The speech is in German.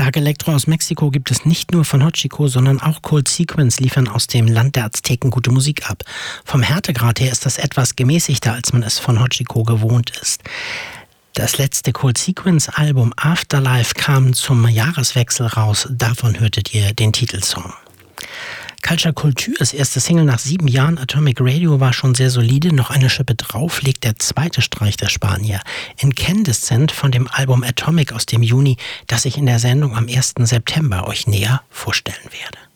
Dark Electro aus Mexiko gibt es nicht nur von Hachiko, sondern auch Cold Sequence liefern aus dem Land der Azteken gute Musik ab. Vom Härtegrad her ist das etwas gemäßigter, als man es von Hachiko gewohnt ist. Das letzte Cold Sequence Album Afterlife kam zum Jahreswechsel raus. Davon hörtet ihr den Titelsong. Culture Cultures erste Single nach 7 Jahren Atomic Radio war schon sehr solide. Noch eine Schippe drauf legt der zweite Streich der Spanier. Incandescent von dem Album Atomic aus dem Juni, das ich in der Sendung am 1. September euch näher vorstellen werde.